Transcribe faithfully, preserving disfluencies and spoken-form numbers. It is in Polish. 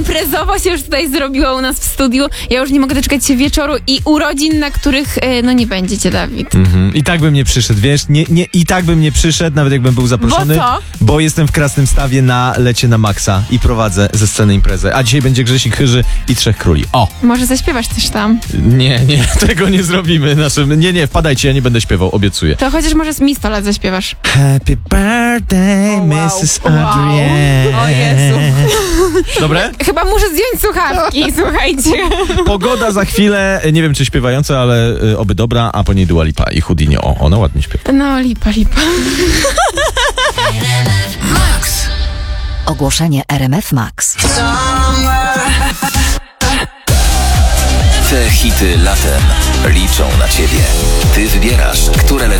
imprezowo się już tutaj zrobiło u nas w studiu. Ja już nie mogę doczekać się wieczoru i urodzin, na których e, no nie będziecie, Dawid. Mhm. I tak bym nie przyszedł, wiesz? Nie, nie, I tak bym nie przyszedł, nawet jakbym był zaproszony. Bo co? Bo jestem w Krasnym Stawie na lecie na Maxa i prowadzę ze sceny imprezę. A dzisiaj będzie Grzesik Chyży i Trzech Króli. O! Może zaśpiewasz coś tam? Nie, nie, tego nie zrobimy. Naszym... Nie, nie, wpadajcie, ja nie będę śpiewał, obiecuję. To chociaż może z mi sto lat zaśpiewasz. Happy birthday, wow. missus Wow. Adrienne. O Jezu. Dobre? Chyba muszę zdjąć słuchawki, słuchajcie. Pogoda za chwilę, nie wiem czy śpiewająca, ale y, oby dobra, a po niej Dua Lipa i Houdini. O, ona ładnie śpiewa. No, lipa, lipa. Max. Ogłoszenie R M F Max. Te hity latem liczą na ciebie. Ty wybierasz, które lecą.